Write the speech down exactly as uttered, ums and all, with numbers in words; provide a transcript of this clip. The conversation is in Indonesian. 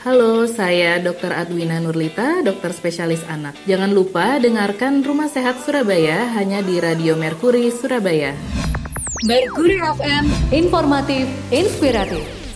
Halo, saya dokter Adwina Nurlita, dokter spesialis anak. Jangan lupa dengarkan Rumah Sehat Surabaya hanya di Radio Merkuri Surabaya. Merkuri F M, informatif, inspiratif.